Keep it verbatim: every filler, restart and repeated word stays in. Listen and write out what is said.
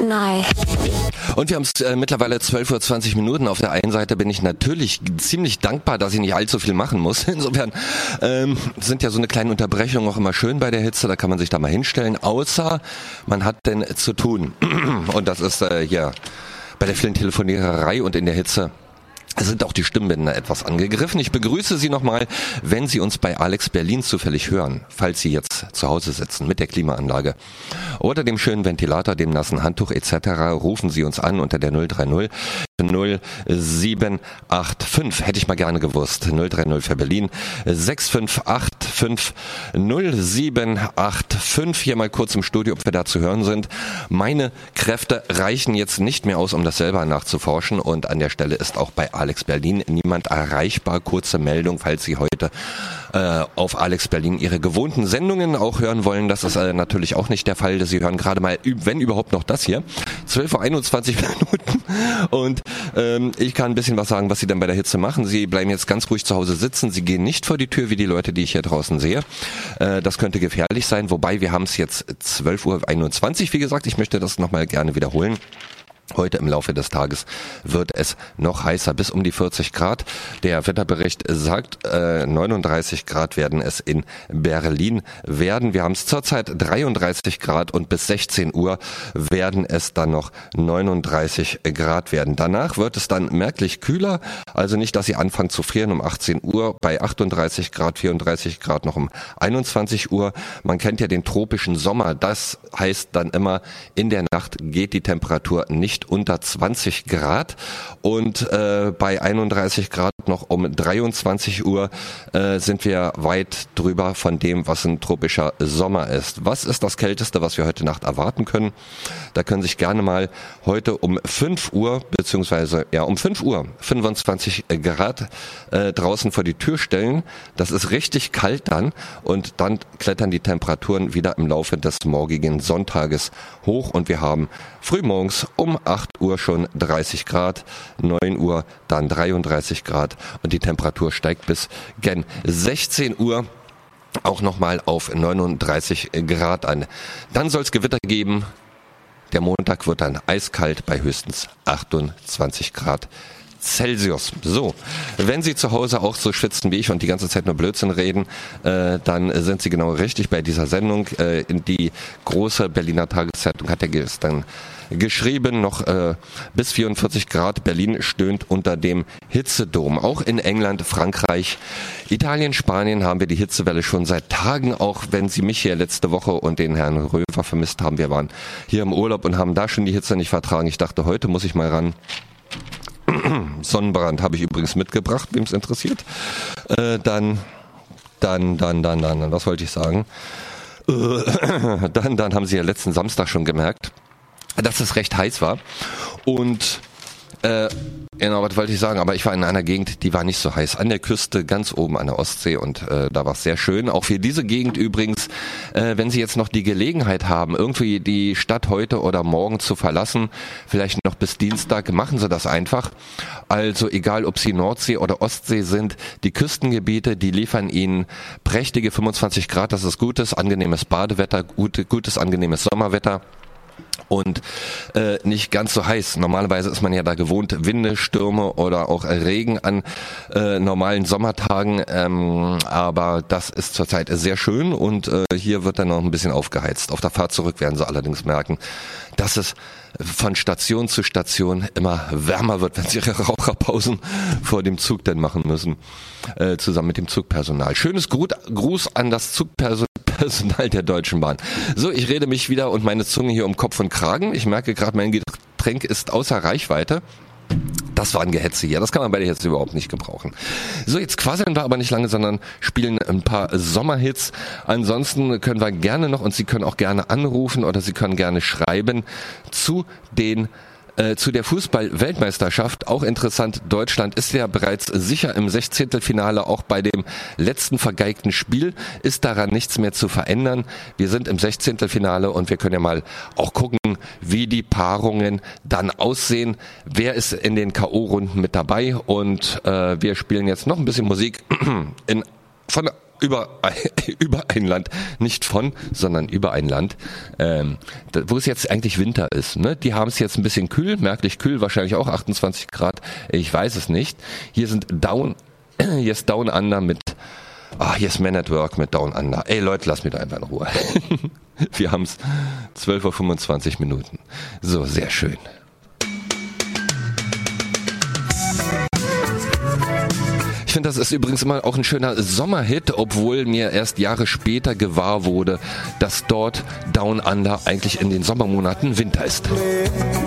Nein. Und wir haben es äh, mittlerweile zwölf Uhr zwanzig Minuten. Auf der einen Seite bin ich natürlich ziemlich dankbar, dass ich nicht allzu viel machen muss. Insofern ähm, sind ja so eine kleine Unterbrechung auch immer schön bei der Hitze. Da kann man sich da mal hinstellen. Außer man hat denn zu tun. Und das ist äh, hier bei der vielen Telefoniererei und in der Hitze. Sind auch die Stimmbänder etwas angegriffen. Ich begrüße Sie nochmal, wenn Sie uns bei Alex Berlin zufällig hören, falls Sie jetzt zu Hause sitzen mit der Klimaanlage oder dem schönen Ventilator, dem nassen Handtuch et cetera. Rufen Sie uns an unter der null drei null null sieben acht fünf. Hätte ich mal gerne gewusst. null drei null für Berlin sechs fünf acht fünf null sieben acht fünf. Hier mal kurz im Studio, ob wir da zu hören sind. Meine Kräfte reichen jetzt nicht mehr aus, um das selber nachzuforschen, und an der Stelle ist auch bei Alex Berlin niemand erreichbar. Kurze Meldung, falls Sie heute äh, auf Alex Berlin Ihre gewohnten Sendungen auch hören wollen. Das ist äh, natürlich auch nicht der Fall. Sie hören gerade mal, wenn überhaupt, noch das hier. zwölf Uhr einundzwanzig Minuten. Und ähm, ich kann ein bisschen was sagen, was Sie dann bei der Hitze machen. Sie bleiben jetzt ganz ruhig zu Hause sitzen. Sie gehen nicht vor die Tür wie die Leute, die ich hier draußen sehe. Äh, das könnte gefährlich sein. Wobei, wir haben es jetzt zwölf Uhr einundzwanzig. Wie gesagt, ich möchte das nochmal gerne wiederholen. Heute im Laufe des Tages wird es noch heißer, bis um die vierzig Grad. Der Wetterbericht sagt, äh, neununddreißig Grad werden es in Berlin werden. Wir haben es zurzeit dreiunddreißig Grad und bis sechzehn Uhr werden es dann noch neununddreißig Grad werden. Danach wird es dann merklich kühler, also nicht, dass Sie anfangen zu frieren um achtzehn Uhr, bei achtunddreißig Grad, vierunddreißig Grad noch um einundzwanzig Uhr. Man kennt ja den tropischen Sommer, das heißt dann immer, in der Nacht geht die Temperatur nicht unter zwanzig Grad, und äh, bei einunddreißig Grad noch um dreiundzwanzig Uhr äh, sind wir weit drüber von dem, was ein tropischer Sommer ist. Was ist das Kälteste, was wir heute Nacht erwarten können? Da können Sie sich gerne mal heute um fünf Uhr, beziehungsweise ja um fünf Uhr fünfundzwanzig Grad äh, draußen vor die Tür stellen. Das ist richtig kalt dann, und dann klettern die Temperaturen wieder im Laufe des morgigen Sonntages hoch, und wir haben frühmorgens um acht Uhr schon dreißig Grad, neun Uhr dann dreiunddreißig Grad, und die Temperatur steigt bis gen sechzehn Uhr auch nochmal auf neununddreißig Grad an. Dann soll es Gewitter geben. Der Montag wird dann eiskalt bei höchstens achtundzwanzig Grad Celsius. So, wenn Sie zu Hause auch so schwitzen wie ich und die ganze Zeit nur Blödsinn reden, äh, dann sind Sie genau richtig bei dieser Sendung. Äh, in die große Berliner Tageszeitung hat er gestern geschrieben, noch äh, bis vierundvierzig Grad. Berlin stöhnt unter dem Hitzedom. Auch in England, Frankreich, Italien, Spanien haben wir die Hitzewelle schon seit Tagen, auch wenn Sie mich hier letzte Woche und den Herrn Röver vermisst haben. Wir waren hier im Urlaub und haben da schon die Hitze nicht vertragen. Ich dachte, heute muss ich mal ran. Sonnenbrand habe ich übrigens mitgebracht, wem es interessiert. Äh, dann, dann, dann, dann, dann, was wollte ich sagen? Äh, dann, dann haben Sie ja letzten Samstag schon gemerkt, dass es recht heiß war. Und äh, genau, was wollte ich sagen? Aber ich war in einer Gegend, die war nicht so heiß. An der Küste, ganz oben an der Ostsee, und äh, da war es sehr schön. Auch für diese Gegend übrigens, äh, wenn Sie jetzt noch die Gelegenheit haben, irgendwie die Stadt heute oder morgen zu verlassen, vielleicht noch bis Dienstag, machen Sie das einfach. Also egal, ob Sie Nordsee oder Ostsee sind, die Küstengebiete, die liefern Ihnen prächtige fünfundzwanzig Grad, das ist gutes, angenehmes Badewetter, gut, gutes, angenehmes Sommerwetter. Und äh, nicht ganz so heiß. Normalerweise ist man ja da gewohnt, Winde, Stürme oder auch Regen an äh, normalen Sommertagen. Ähm, aber das ist zurzeit sehr schön, und äh, hier wird dann noch ein bisschen aufgeheizt. Auf der Fahrt zurück werden Sie allerdings merken, dass es von Station zu Station immer wärmer wird, wenn Sie Ihre Raucherpausen vor dem Zug dann machen müssen, äh, zusammen mit dem Zugpersonal. Schönes Gruß an das Zugpersonal der Deutschen Bahn. So, ich rede mich wieder und meine Zunge hier um Kopf und Kragen. Ich merke gerade, mein Getränk ist außer Reichweite. Das war ein Gehetze hier, das kann man bei dir jetzt überhaupt nicht gebrauchen. So, jetzt quasseln wir aber nicht lange, sondern spielen ein paar Sommerhits. Ansonsten können wir gerne noch, und Sie können auch gerne anrufen oder Sie können gerne schreiben, zu den Äh, zu der Fußball-Weltmeisterschaft. Auch interessant, Deutschland ist ja bereits sicher im Sechzehntelfinale. Auch bei dem letzten vergeigten Spiel ist daran nichts mehr zu verändern. Wir sind im Sechzehntelfinale, und wir können ja mal auch gucken, wie die Paarungen dann aussehen. Wer ist in den K O-Runden mit dabei? Und äh, wir spielen jetzt noch ein bisschen Musik in, von über, über ein Land, nicht von, sondern über ein Land, ähm, da, wo es jetzt eigentlich Winter ist. Ne? Die haben es jetzt ein bisschen kühl, merklich kühl, wahrscheinlich auch achtundzwanzig Grad, ich weiß es nicht. Hier sind Down, hier ist Down Under mit, ah, hier ist Man at Work mit Down Under. Ey Leute, lasst mich da einfach in Ruhe. Wir haben es zwölf Uhr fünfundzwanzig Minuten. So, sehr schön. Ich finde, das ist übrigens immer auch ein schöner Sommerhit, obwohl mir erst Jahre später gewahr wurde, dass dort Down Under eigentlich in den Sommermonaten Winter ist.